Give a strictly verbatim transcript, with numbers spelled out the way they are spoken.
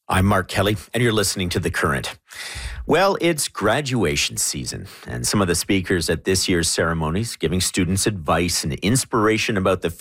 I'm Mark Kelly, and you're listening to The Current. Well, it's graduation season, and some of the speakers at this year's ceremonies giving students advice and inspiration about the